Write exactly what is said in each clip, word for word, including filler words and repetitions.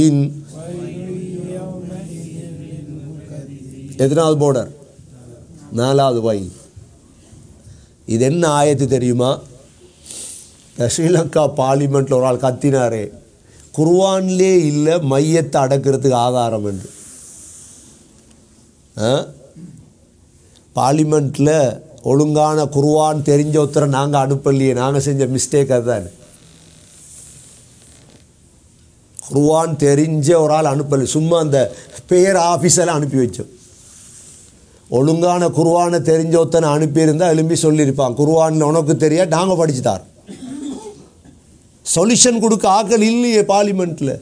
எத்தனாவது border? நாலாவது வை. இது என்ன ஆயத்து தெரியுமா? ஸ்ரீலங்கா பார்லிமெண்ட்டில் ஒரு ஆள் கத்தினாரே, குர்ஆன்லே இல்லை மையத்தை அடக்கிறதுக்கு ஆதாரம் என்று. பார்லிமெண்ட்டில் ஒழுங்கான குர்ஆன் தெரிஞ்ச ஒருத்தரை நாங்கள் அனுப்பலையே, நாங்கள் செஞ்ச மிஸ்டேக் அதுதான். குர்ஆன் தெரிஞ்ச ஒரு ஆள் அனுப்பலை, சும்மா அந்த பேர் ஆஃபீஸெல்லாம் அனுப்பி வச்சோம். ஒழுங்கான குர்ஆனை தெரிஞ்ச ஒருத்தனை அனுப்பியிருந்தால் எழும்பி சொல்லியிருப்பான், குர்ஆனில் உனக்கு தெரியா, நாங்கள் படிச்சுட்டார். சொல்யூஷன் கொடுக்க ஆக்கள் இல்லையே பார்லிமெண்ட்டில்.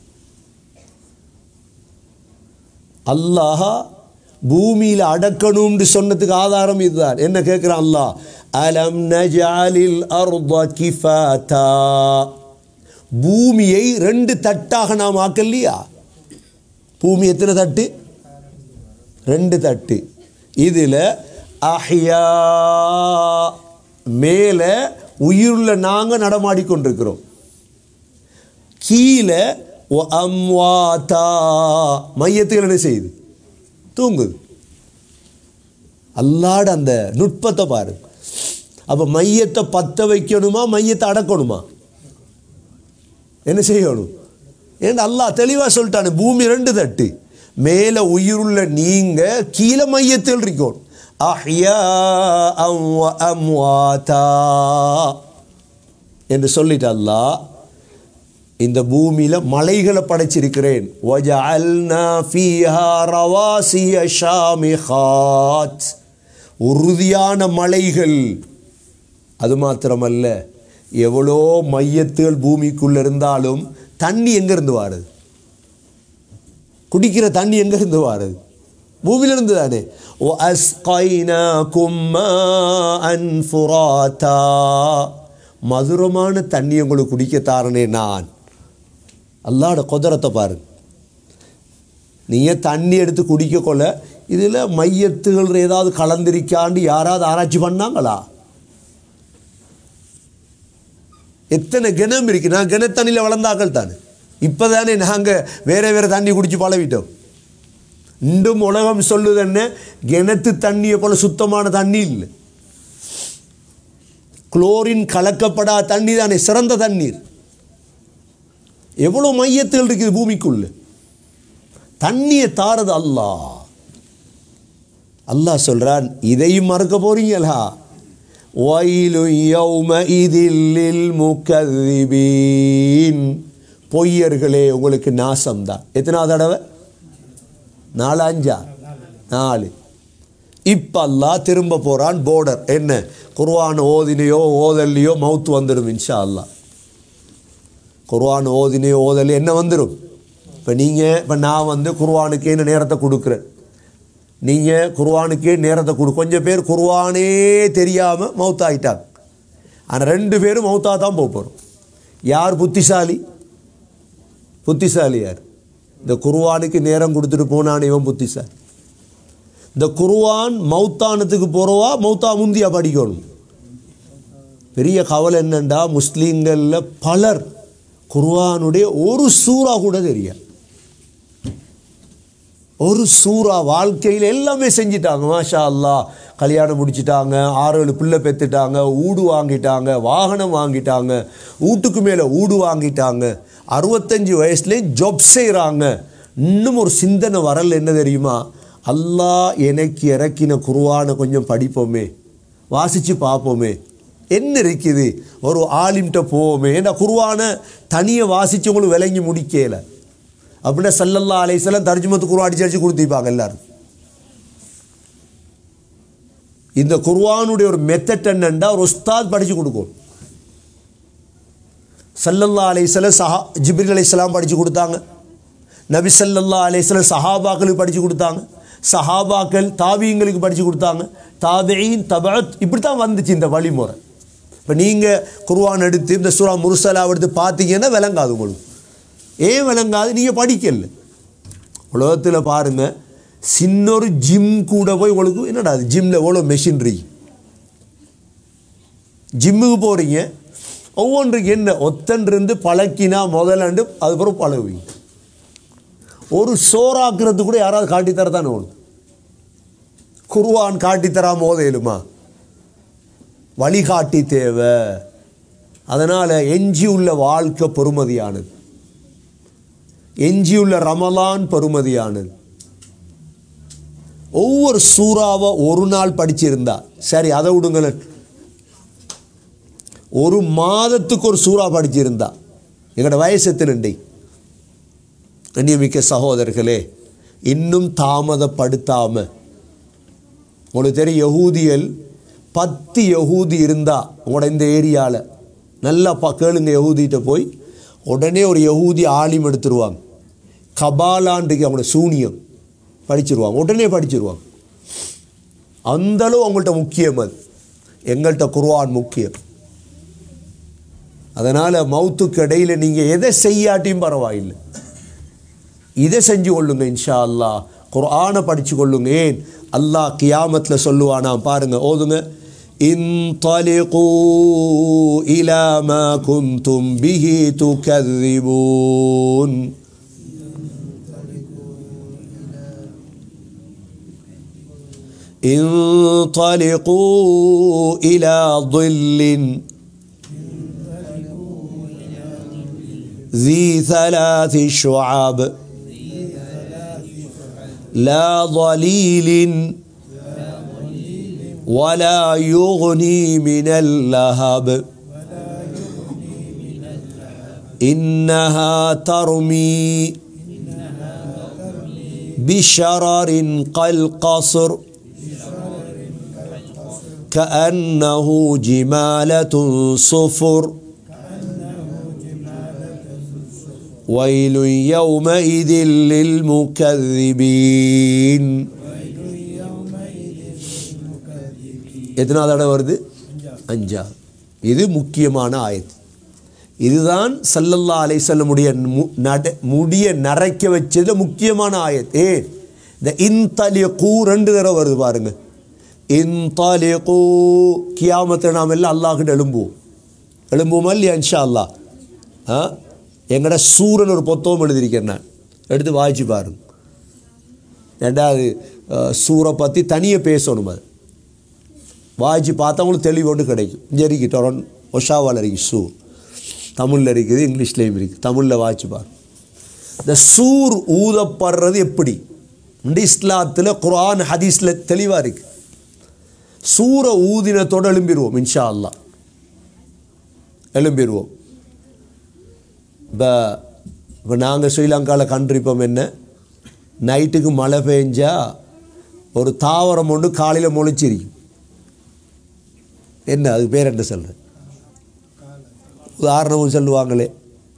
அல்லாஹ் பூமியில் அடக்கணும்னு சொன்னதுக்கு ஆதாரம் இதுதான். என்ன கேட்குறான் அல்லாஹ்? அலம் நஜஅலில் அர்த கிஃபாதா, பூமியை ரெண்டு தட்டாக நாம் ஆக்கலையா? பூமி எத்தனை தட்டு? ரெண்டு தட்டு. இதில் அஹ்யா, மேலே உயிருள்ள நாங்கள் நடமாடிக்கொண்டிருக்கிறோம், கீழே அம்வாதா, மையத்துகள் என்ன செய்யுது? தூங்குது. அல்லாட அந்த நுட்பத்தை பாருங்க. அப்போ மையத்தை பற்ற வைக்கணுமா, மையத்தை அடக்கணுமா? என்ன செய்யணும்? ஏன்னா அல்லாஹ் தெளிவாக சொல்லிட்டானு, பூமி ரெண்டு தட்டு, மேலே உயிருள்ள நீங்கள், கீழே மையத்தில் இருக்கணும். அஹ்யா வ அம்வாதா என்று சொல்லிட்டு அல்லாஹ் இந்த பூமியில் மலைகளை படைச்சிருக்கிறேன். வஜஅல்னா ஃபீஹா ரவாசிய ஷாமிகாத், உறுதியான மலைகள். அது மாத்திரமல்ல, எவ்வளோ மையத்துகள் பூமிக்குள்ளே இருந்தாலும் தண்ணி எங்கேருந்து வாருது? குடிக்கிற தண்ணி எங்கேருந்து வாருது? பூமியிலிருந்து தானே. ஓ அஸ்கைனாகும் மாஅன் ஃபுராதா, மதுரமான தண்ணி உங்களுக்கு குடிக்க தாரனே நான். அல்லாஹ்வோட குதிரத்தை பாருங்க. நீங்கள் தண்ணி எடுத்து குடிக்க கொள்ள இதில் மையத்துகள் ஏதாவது கலந்திருக்காண்டு யாராவது ஆராய்ச்சி பண்ணாங்களா? எத்தனை கிணம் இருக்கு? நான் கிணத்தண்ணியில் வளர்ந்தாக்கள் தானே. இப்போ தானே நாங்கள் வேறு வேறு தண்ணி குடித்து பழவிட்டோம். இன்றும் உலகம் சொல்லுது என்ன, கிணத்து தண்ணியை போல சுத்தமான தண்ணி இல்லை, குளோரின் கலக்கப்படாத தண்ணி தானே சிறந்த தண்ணீர். எவ்வளோ மையத்தில் இருக்குது பூமிக்குள்ள. தண்ணியை தாரது அல்லாஹ். அல்லாஹ் சொல்றான், இதையும் மறக்க போறீங்களா? வயலு யௌமஇதில் லில் முகذிபீன், பொய்யர்களே உங்களுக்கு நாசம்தான். எத்தனாவது தடவை? நாலு அஞ்சா? நாலு. இப்போ அல்லாஹ் திரும்ப போகிறான் போர்டர். என்ன? குர்ஆன் ஓதினையோ ஓதல்லையோ மவுத்து வந்துடும் இன்ஷா அல்லாஹ். குர்ஆன் ஓதினையோ ஓதல்லையோ என்ன வந்துடும்? இப்போ நீங்கள் இப்போ நான் வந்து குர்ஆனுக்கே என்ன நேரத்தை கொடுக்குறேன், நீங்கள் குர்ஆனுக்கே நேரத்தை கொடு. கொஞ்சம் பேர் குர்ஆனே தெரியாமல் மவுத்தாயிட்டாங்க. ஆனால் ரெண்டு பேரும் மவுத்தாக தான் போக போகிறோம். யார் புத்திசாலி? புத்திசாலி யார்? இந்த குர்ஆனுக்கு நேரம் கொடுத்துட்டு போனான் இவன் புத்திசாலி. இந்த குர்ஆன் மௌத்தானத்துக்கு போகிறவா மௌத்தா முந்தியா படிக்கணும். பெரிய கவலை என்னண்டா, முஸ்லீம்களில் பலர் குர்ஆனுடைய ஒரு சூறா கூட தெரியாது. ஒரு சூறா வாழ்க்கையில் எல்லாமே செஞ்சிட்டாங்க. மாஷா அல்லாஹ், கல்யாணம் முடிச்சிட்டாங்க, ஆறு ஏழு பிள்ளை பெற்றுட்டாங்க, ஊடு வாங்கிட்டாங்க, வாகனம் வாங்கிட்டாங்க, வீட்டுக்கு மேலே ஊடு வாங்கிட்டாங்க, அறுபத்தஞ்சு வயசுலேயும் ஜாப் செய்கிறாங்க. இன்னும் ஒரு சிந்தனை வரல. என்ன தெரியுமா? அல்லாஹ் எனக்கு இறக்கின குர்ஆனை கொஞ்சம் படிப்போமே, வாசித்து பார்ப்போமே, என்ன இருக்குது, ஒரு ஆலிம்கிட்ட போவோமே. ஏன்னா குர்ஆனை தனியை வாசித்தவங்களும் விளங்கி முடிக்கலை. அப்படின்னா ஸல்லல்லாஹு அலைஹி வஸல்லம் தர்ஜுமத்து குர்ஆன் அடிச்சு அடிச்சு கொடுத்திருப்பாங்க எல்லாரும். இந்த குர்ஆனுடைய ஒரு மெத்தட் என்னன்னா, ஒரு உஸ்தாத் படித்து கொடுக்கும். ஸல்லல்லாஹு அலைஹி வஸல்லம் சஹா ஜிப்ரீல் அலைஹிஸ்ஸலாம் படித்து கொடுத்தாங்க. நபி ஸல்லல்லாஹு அலைஹி வஸல்லம் சஹாபாக்களுக்கு படித்து கொடுத்தாங்க. சஹாபாக்கள் தாபியங்களுக்கு படித்து கொடுத்தாங்க. தாபியின் தபஅத், இப்படி தான் வந்துச்சு இந்த வழிமுறை. இப்போ நீங்கள் குர்ஆன் எடுத்து இந்த சூரா முர்சலா எடுத்து பார்த்தீங்கன்னா விளங்காது உங்களுக்கு. ஏன் விளங்காது? நீங்கள் படிக்கல. உலகத்தில் பாருங்கள், சின்னொரு ஜிம் கூட போய் உங்களுக்கு என்னடா அது ஜிம்மில் எவ்வளோ மெஷின்ரி, ஜிம்முக்கு போகிறீங்க, ஒவ்வொன்றுக்கு என்ன ஒத்தன்றிருந்து பழக்கினா முதலாண்டு அதுக்கப்புறம் பழகுவீங்க. ஒரு சோறாக்குறது கூட யாராவது காட்டித்தரத்தானே ஒன்று. குர்ஆன் காட்டித்தராம ஓதையிலுமா? வழிகாட்டி தேவை. அதனால் எஞ்சியுள்ள வாழ்க்கை பெறுமதியானது, எஞ்சியுள்ள ரமலான் பெறுமதியானது. ஒவ்வொரு சூறாவை ஒரு நாள் படிச்சிருந்தா சரி, அதை விடுங்களேன், ஒரு மாதத்துக்கு ஒரு சூறா படிச்சிருந்தா எங்களோட வயசு எத்தனை? கண்ணியமிக்க சகோதரர்களே, இன்னும் தாமதப்படுத்தாம, உங்களுக்கு தெரியும் யகூதியல் பத்து யகூதி இருந்தா உங்களோட இந்த ஏரியாவில் நல்லா பா கேளுங்க, யகூதிகிட்ட போய் உடனே ஒரு யகூதி ஆலிம் எடுத்துருவாங்க. கபாலான்றைக்கு அவங்களோட சூனியம் படிச்சிருவாங்க, உடனே படிச்சிருவாங்க. அந்தளவு அவங்கள்ட்ட முக்கியம். அது எங்கள்கிட்ட குர்ஆன் முக்கியம். அதனால் மௌத்துக்கு இடையில் நீங்கள் எதை செய்யாட்டியும் பரவாயில்லை, இதை செஞ்சு கொள்ளுங்க. இன்ஷா அல்லாஹ் குர்ஆனை படித்து கொள்ளுங்க. ஏன் அல்லாஹ் கியாமத்தில் சொல்லுவானா பாருங்க, ஓதுங்க. இன்தலிகூ இலா மா குன்தும் பிஹி துகذிபூன். இன்தலிகூ இலா ظில்லின் ذي ثلاث شعاب لا ظليل ولا يغني من اللهب إنها ترمي بشرر كالقصر كأنه جمالة صفر ويل يومئذ للمكذبين. எத்தனாவது தடவை வருது? அஞ்சா. இது முக்கியமான ஆயத். இதுதான் ஸல்லல்லாஹு அலைஹி வஸல்லம் முடிய முடிய நரைக்க வச்சது முக்கியமான ஆயத். ஏ இந்த இன்தலிகூ ரெண்டு தடவை வருது பாருங்க. இன்தலிகூ கியாமத்தில் நாம் எல்லாம் அல்லாஹ்கிட்ட எழும்புவோம். எழும்புவோமா இல்லையா? இன்ஷா அல்லாஹ். ஆ எங்கட சூரன் ஒரு புத்தகம் எழுதியிருக்கேன், நான் எடுத்து வாய்ச்சி பாருங்க. ரெண்டாவது சூரை பற்றி தனியாக பேசணும், அது வாய்ச்சி பார்த்தா உங்களுக்கு தெளிவோடு கிடைக்கும். இங்கே இருக்கு டொரன் ஒஷாவால் இருக்குது சூர், தமிழில் இருக்குது, இங்கிலீஷ்லேயும் இருக்குது. தமிழில் வாய்ச்சி பாருங்க. இந்த சூர் ஊதப்படுறது எப்படி இந்த இஸ்லாத்தில் குர்ஆன் ஹதீஸில் தெளிவாக இருக்குது. சூரை ஊதினத்தோடு எழும்பிடுவோம் இன்ஷா அல்லாஹ், எழும்பிடுவோம். இப்போ இப்போ நாங்கள் ஸ்ரீலங்காவில் கண்டிருப்போம் என்ன, நைட்டுக்கு மழை பெஞ்சால் ஒரு தாவரம் ஒன்று காலையில் முளைச்சிருக்கும். என்ன அது பேர் என்ன சொல்கிறேன்? உதாரணமும் சொல்லுவாங்களே,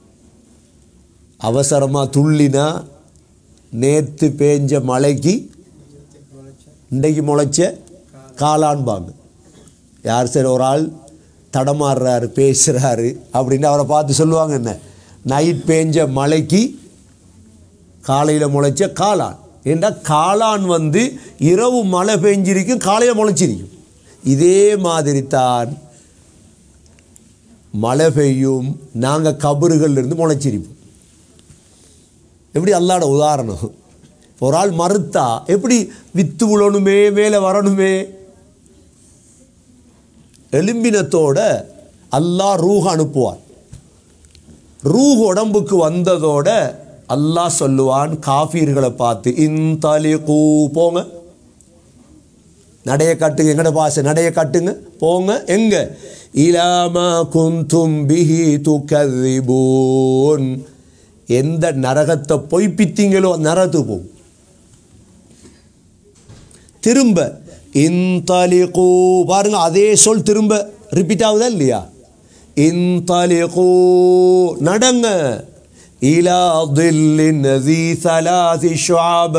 அவசரமாக துள்ளினா நேற்று பேஞ்ச மழைக்கு இன்றைக்கு முளைச்ச காளான்பாங்க. யார் சரி ஒரு ஆள் தடமாறுறாரு, பேசுகிறாரு அப்படின்னு அவரை பார்த்து சொல்லுவாங்க என்ன, நைட் பேஞ்ச மழைக்கு காலையில் முளைச்ச காளான். ஏன்னா காளான் வந்து இரவு மழை பெஞ்சிருக்கும், காலையில் முளைச்சிருக்கும். இதே மாதிரி தான் மழை பெய்யும், நாங்கள் கபறுகள்லேருந்து முளைச்சிருப்போம். எப்படி அல்லாட உதாரணம். ஒரு ஆள் மறுத்தா எப்படி வித்து விழணுமே, மேலே வரணுமே. எலும்பினத்தோட அல்லாஹ் ரூஹ் அனுப்புவான். ரூஹ் உடம்புக்கு வந்ததோட அல்லாஹ் சொல்லுவான் காஃபீர்களை பார்த்து, இன்தலிகூ போங்க, நடைய காட்டுங்க, எங்கட பாச நடைய காட்டுங்க, போங்க எங்க, இலாமா குந்தும் பிஹி துகذிபூன், எந்த நரகத்தை பொய்ப்பித்தீங்களோ நரகத்துக்கு போகும். திரும்ப இன்தலிகூ பாருங்க, அதே சொல் திரும்ப ரிப்பீட் ஆகுதா இல்லையா? இன்தலிகூ நடங்க, இலா தில்லின் ذي ثلاث شعاب,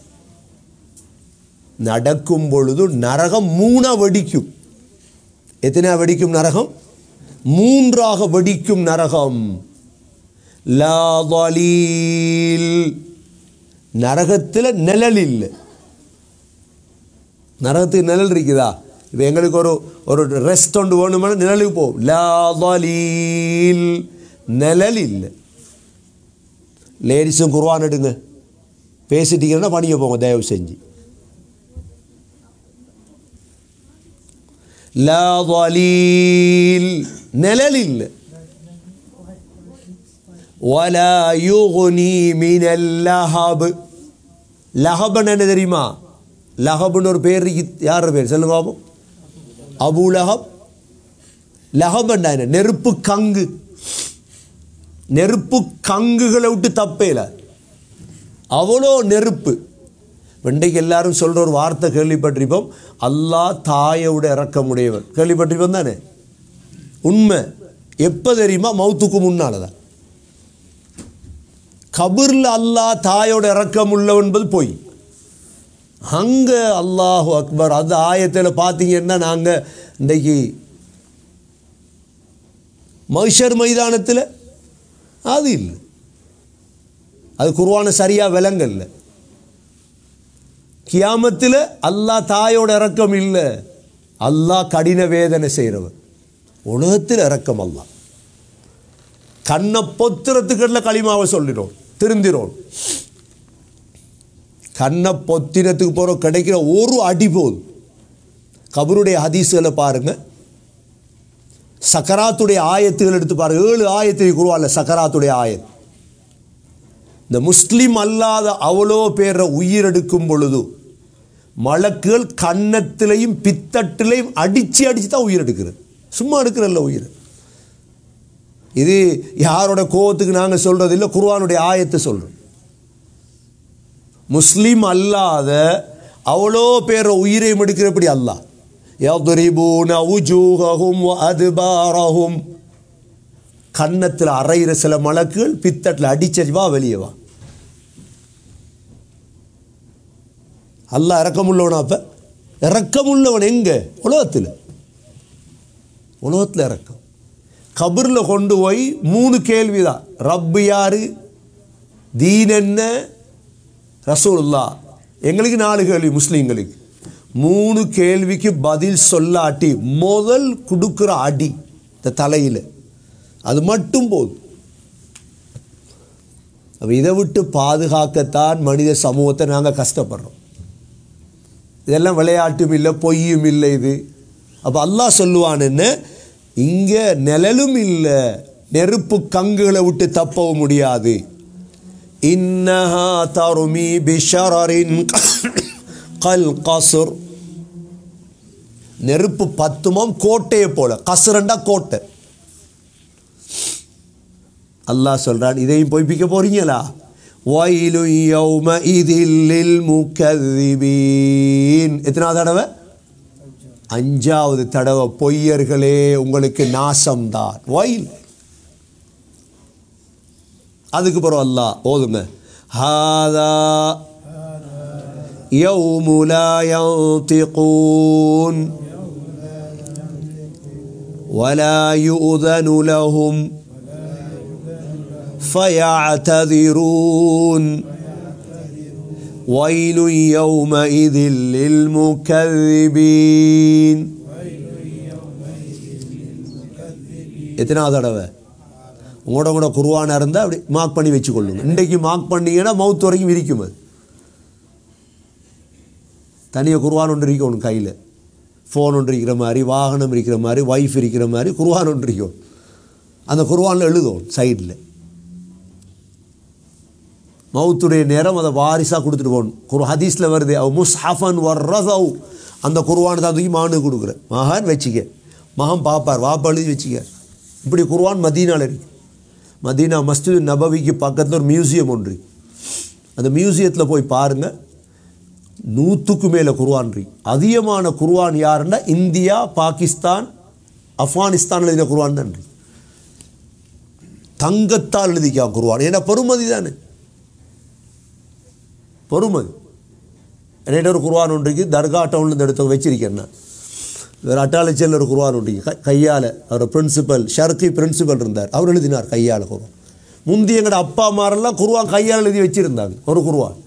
நடக்கும் பொழுது நரகம் மூணா வெடிக்கும். எத்தனை வெடிக்கும் நரகம்? மூன்றாக வெடிக்கும் நரகம். லா ظليل, நரகத்தில் நிழல் இல்லை. நரகத்துக்கு நிழல் இருக்குதா? இப்போ எங்களுக்கு ஒரு ஒரு ரெஸ்ட் ஒன்று வேணுமான நிழலுக்கு போகும். லா ظليل, நிழல் இல்லை. லேடிஸும் குர்ஆன் எடுங்க, பேசிட்டீங்கன்னா பணிய போங்க தயவு செஞ்சு. லா தலீல் நிழல் இல்லை. வலா யுக்னி மினல் லஹப். லஹப்னு என்ன தெரியுமா? லஹப்னு ஒரு பேர் யார் பேர் சொல்லுங்க பாபு? அபூ லஹப். லஹப்னா என்ன? நெருப்பு கங்கு. நெருப்பு கங்குகளை விட்டு தப்பேல, அவ்வளோ நெருப்பு. இன்றைக்கு எல்லாரும் சொல்கிற ஒரு வார்த்தை கேள்விப்பட்டிருப்போம், அல்லாஹ் தாயோட இறக்கமுடையவன். கேள்விப்பட்டிருப்போம் தானே? உண்மை. எப்போ தெரியுமா? மௌத்துக்கு முன்னால் தான். கபூரில் அல்லாஹ் தாயோட இறக்கம் உள்ளவன் என்பது போய் அங்கே அல்லாஹு அக்பர். அந்த ஆயத்தில் பார்த்தீங்கன்னா நாங்கள் இன்றைக்கு மஹ்ஷர் மைதானத்தில் அது இல்லை, அது குர்ஆனை சரியாக விளங்கல்ல. கியாமத்தில் அல்லாஹ் தாயோட இறக்கம் இல்லை, அல்லாஹ் கடின வேதனை செய்கிறவன். உலகத்தில் இறக்கம் அல்லாஹ். கண்ணை பொத்திரத்துக்கடல களிமாவை சொல்லிடும், திருந்திரோம். கண்ணை பொத்திரத்துக்கு போகிற கிடைக்கிற ஒரு அடி போதும். கபருடைய ஹதீஸ்களை பாருங்கள், சக்கராத்துடைய ஆயத்துகள் எடுத்து பாருங்க. ஏழு ஆயத்தை குர்ஆன்ல சக்கராத்துடைய ஆயத். இந்த முஸ்லீம் அல்லாத அவ்வளோ பேரை உயிரெடுக்கும் பொழுது மலக்குகள் கன்னத்திலையும் பித்தட்டிலையும் அடித்து அடித்து தான் உயிர் எடுக்கிறது. சும்மா எடுக்கிறல்ல உயிர். இது யாரோட கோபத்துக்கு நாங்கள் சொல்கிறது இல்லை, குர்ஆனுடைய ஆயத்தை சொல்கிறோம். முஸ்லீம் அல்லாத அவ்வளோ பேரை உயிரையும் எடுக்கிறபடி அல்லாஹ். يضربون وجوههم وأدبارهم. கன்னத்தில் அரைகிற சில மலக்குகள் பித்தட்டில் அடிச்சடி வா வெளியே வா. அல்லாஹ் இறக்கமுள்ளவனா? அப்போ இறக்கமுள்ளவன் எங்கே? உலகத்தில். உலகத்தில் இறக்கம். கபரில் கொண்டு போய் மூணு கேள்வி தான். ரப்பு யாரு, தீன் என்ன, ரசூலுல்லாஹ். எங்களுக்கு நாலு கேள்வி முஸ்லீம்களுக்கு. மூணு கேள்விக்கு பதில் சொல்லாட்டி முதல் கொடுக்குற அடி இந்த தலையில், அது மட்டும் போதும். அப்போ இதை விட்டு பாதுகாக்கத்தான் மனித சமூகத்தை நாங்கள் கஷ்டப்படுறோம். இதெல்லாம் விளையாட்டும் இல்லை, பொய்யும் இல்லை இது. அப்போ அல்லாஹ் சொல்லுவான் என்ன, இங்கே நிழலும் இல்லை, நெருப்பு கங்குகளை விட்டு தப்பவும் முடியாது. இன்னஹா தருமி பிஷரரின் கல் கஸ்ர். நெருப்பு பத்துமாம் கோட்டையை போல. கஸ்ரண்டா கோட்டை. அல்லாஹ் சொல்றான், இதையும் பொய்ப்பிக்க போறீங்களா? வயலு யௌமஇதில் லில் முகذிபீன். எத்தனாவது தடவை? அஞ்சாவது தடவை. பொய்யர்களே உங்களுக்கு நாசம்தான். வயல். அதுக்கு பிறகு அல்லாஹ் ஓதுங்க, ஹாதா யௌமு லா யன்திகூன் வலா யுதனு லஹும் ஃபயஅததிரூன் வயலு யௌமஇதில் லில் முகذிபீன். எத்தனாவது தடவை? உங்களோட கூட குர்ஆனாக இருந்தால் அப்படி மார்க் பண்ணி வச்சுக்கொள்ளுங்க. இன்றைக்கு மார்க் பண்ணிங்கன்னா மவுத் வரைக்கும் இருக்கும். அது தனியாக குர்ஆன் ஒன்று இருக்கும் ஒன்று கையில். ஃபோன் ஒன்று இருக்கிற மாதிரி, வாகனம் இருக்கிற மாதிரி, வைஃப் இருக்கிற மாதிரி குர்ஆன் ஒன்று இருக்கும். அந்த குர்ஆனில் எழுதும் சைடில். மவுத்துடைய நேரம் அதை வாரிசாக கொடுத்துட்டு போகணும். குர் ஹதீஸில் வருது, அவ் முஸ்ஹஃபன் வர்ரதவ். அந்த குர்ஆன் தான் தூக்கி மகனுக்கு கொடுக்குறேன். மகன் வச்சுக்க, மகன் பார்ப்பார், வாப்பா எழுதி வச்சுக்க. இப்படி குர்ஆன் மதீனாவில் இருக்கு. மதீனா மஸ்ஜித் நபவிக்கு பக்கத்தில் ஒரு மியூசியம் ஒன்று. அந்த மியூசியத்தில் போய் பாருங்கள், நூற்றுக்கு மேலே குர்ஆன் இருக்கு. அதிகமான குர்ஆன் யாருன்னா இந்தியா, பாகிஸ்தான், ஆப்கானிஸ்தான் எழுதின குர்ஆன் தான் இருக்கு. தங்கத்தால் எழுதிக்கா குர்ஆன். ஏன்னா பெருமதி தானே, பொறுமதி. என்கிட்ட ஒரு குர்ஆன் ஒன்று இருக்குது, தர்கா டவுன்லேருந்து எடுத்து வச்சிருக்கேன் நான். வேறு அட்டாளச்சியில் ஒரு குர்ஆன் ஒன்று கை கையால் அவர் பிரின்சிபல் ஷர்கி பிரின்சிபல் இருந்தார், அவர் எழுதினார் கையால் குர்ஆன். முந்தி எங்களோட அப்பா அம்மாரெல்லாம் குர்ஆன் கையால் எழுதி வச்சுருந்தாங்க. ஒரு குர்ஆன்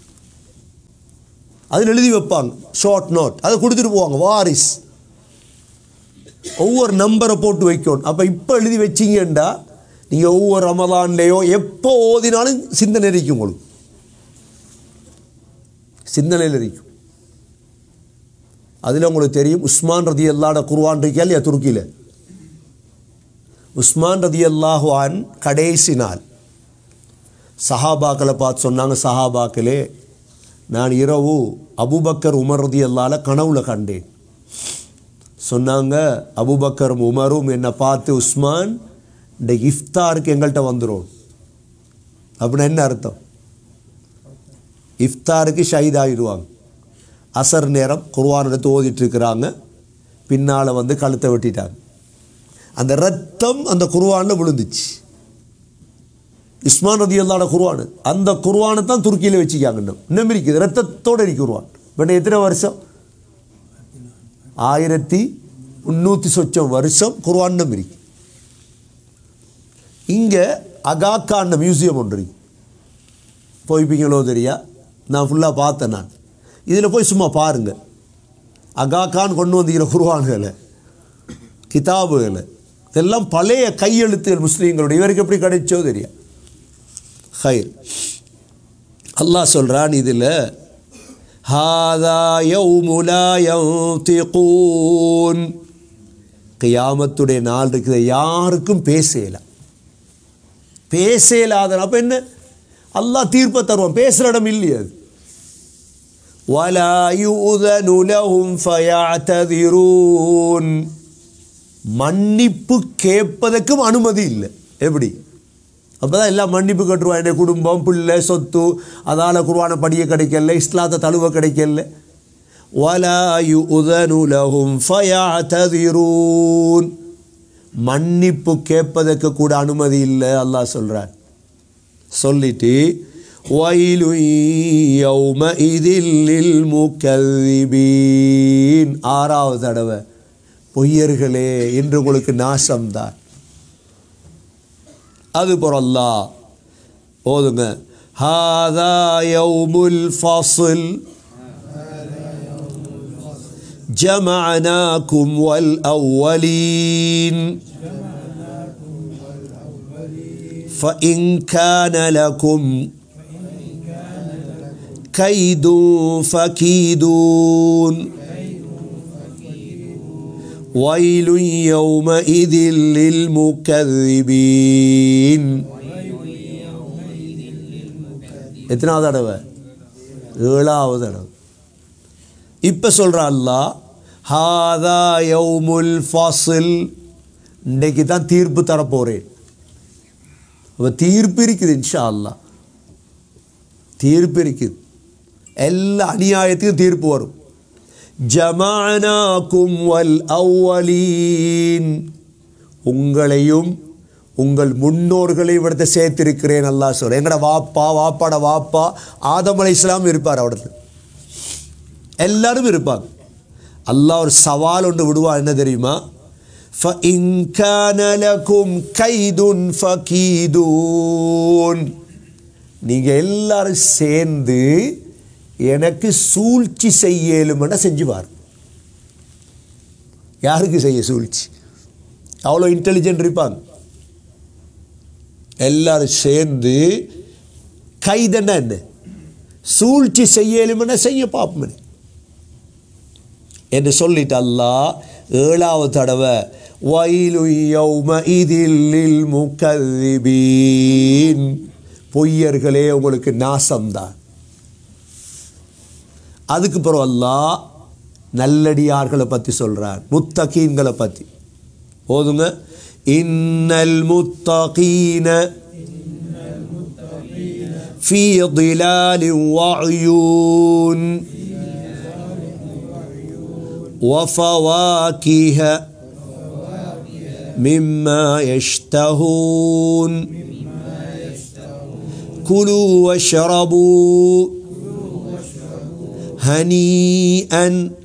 அதில் எழுதி வைப்பாங்க, ஷார்ட் நோட், அதை கொடுத்துட்டு போவாங்க வாரிஸ். ஒவ்வொரு நம்பரை போட்டு வைக்கணும். அப்போ இப்போ எழுதி வச்சிங்கண்டா நீங்கள் ஒவ்வொரு ரமலான்லேயோ எப்போ ஓதினாலும் சிந்தனை இருக்கும் உங்களுக்கு. சிந்தனையில் இருக்கும். அதில் உங்களுக்கு தெரியும் உஸ்மான் ரதியல்லாஹு குர்ஆன் இருக்கா இல்லையா துருக்கியில். உஸ்மான் ரதியல்லாஹு அன் கடைசி நாள் சஹாபாக்களை பார்த்து சொன்னாங்க, சஹாபாக்களே நான் இரவு அபூபக்கர் உமர் ரதியல்லாஹு கனவுல கண்டேன். சொன்னாங்க அபூபக்கரும் உமரும் என்னை பார்த்து, உஸ்மான் இந்த இஃப்தாருக்கு எங்கள்கிட்ட வந்துடும். அப்படின்னா என்ன அர்த்தம்? இஃப்தாருக்கு ஷஹீதாகிடுவாங்க. அசர் நேரம் குர்ஆன் எடுத்து ஓதிட்டு இருக்கிறாங்க, பின்னால் வந்து கழுத்தை வெட்டிட்டாங்க. அந்த ரத்தம் அந்த குர்ஆனில் விழுந்துச்சு. உஸ்மான் ரதியல்லாஹு குர்ஆன், அந்த குர்ஆனை தான் துருக்கியில் வச்சுக்காங்க. இன்னும் இன்னும் இருக்குது, ரத்தத்தோடு இருக்கு குர்ஆன். பட் எத்தனை வருஷம்? ஆயிரத்தி முன்னூற்றி சொச்சம் வருஷம் குர்ஆன் இருக்கு. இங்கே அகாக்கான மியூசியம் ஒன்று இருக்கு, போய்ப்பீங்களோ தெரியா, நான் ஃபுல்லாக பார்த்தேன். நான் இதில் போய் சும்மா பாருங்கள். அகாக்கான் கொண்டு வந்திருக்கிற குர்ஆன்களை, கிதாபுகளை, இதெல்லாம் பழைய கையெழுத்துகள் முஸ்லீம்களுடைய. இவருக்கு எப்படி கிடைச்சோ தெரியா. ஹைர் அல்லாஹ் சொல்கிறான் இதில், ஹாதா யௌமு லா யன்திகூன், கியாமத்துடைய நாள் இருக்குது, யாருக்கும் பேசலாம். பேசலாத அப்போ என்ன? அல்லாஹ் தீர்ப்பை தருவான், பேசுகிற இடம் இல்லையா அது. வலா யுதனு லஹும் ஃபயஅததிரூன், மன்னிப்பு கேட்பதற்கும் அனுமதி இல்லை. எப்படி? அப்போ தான் எல்லாம் மன்னிப்பு கட்டுருவான். என்னுடைய குடும்பம், பிள்ளை, சொத்து, அதால் குர்ஆனை படிய கிடைக்கல, இஸ்லாத்தை தழுவ கிடைக்கல. வலா யுதனு லஹும் ஃபயஅததிரூன், மன்னிப்பு கேட்பதற்கு கூட அனுமதி இல்லை அல்லாஹ் சொல்கிறார். சொல்லிட்டு வயலு யௌமஇதில் லில் முகذிபீன், ஆறாவது தடவை, பொய்யர்களே என்று உங்களுக்கு நாசம்தான். அதுபோல் அல்லாஹ் போதுங்க, ஹாதா யௌமுல் ஃபஸ்ல் ஜமஅனாக்கும் வல் அவ்வலீன் فإن كان لكم كيد فكيدون ويل يومئذ للمكذبين. எத்தனாவது தடவை? ஏழாவது தடவை. இப்போ சொல்கிற அல்லாஹ், ஹாதா யௌமுல் ஃபஸ்ல், இன்றைக்கு தான் தீர்ப்பு தரப்போகிறேன். அப்போ தீர்ப்பு இருக்குது, இன்ஷா அல்லாஹ் தீர்ப்பு இருக்குது. எல்லா அநியாயத்துக்கும் தீர்ப்பு வரும். ஜமஅனாக்கும் வல் அவ்வலீன், உங்களையும் உங்கள் முன்னோர்களை இவிடத்தை சேர்த்திருக்கிறேன் அல்லாஹ் சொல்கிறேன். எங்கட வாப்பா, வாப்பாட வாப்பா ஆதம் அலைஹிஸ்ஸலாம் இருப்பார், அவடத்தில் எல்லாரும் இருப்பாங்க. அல்லாஹ் ஒரு சவால் ஒன்று விடுவான், என்ன தெரியுமா? فَإِنْ كَانَ لَكُمْ كَيْدٌ فَكِيدُونَ, நீங்கள் எல்லாரும் சேர்ந்து எனக்கு சூழ்ச்சி செய்யலுமென செஞ்சுவார். யாருக்கு செய்ய சூழ்ச்சி? அவ்வளோ இன்டெலிஜென்ட் இருப்பாங்க. எல்லாரும் சேர்ந்து கைதன்னா என்ன, சூழ்ச்சி செய்யலுமென செய்ய பார்ப்போம் என்று சொல்லிட்டு அல்லாஹ் ஏழாவது தடவை வயலு யௌமஇதில் லில் முகذிபீன், பொய்யர்களே உங்களுக்கு நாசம்தான். அதுக்கு பிறகு அல்லாஹ் நல்லடியார்களை பற்றி சொல்கிறார், முத்தகீன்களை பற்றி. போதுங்க, இன்னல் முத்தகீன ஃபீ ظிலாலின் வஅயூன் وفواكه مما يشتهون كلوا واشربوا هنيئا